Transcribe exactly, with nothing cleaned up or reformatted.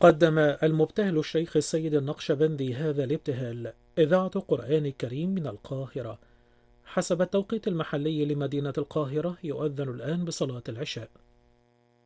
قدم المبتهل الشيخ السيد النقشبندي هذا الابتهال إذاعة قرآن الكريم من القاهرة. حسب التوقيت المحلي لمدينة القاهرة يؤذن الآن بصلاة العشاء.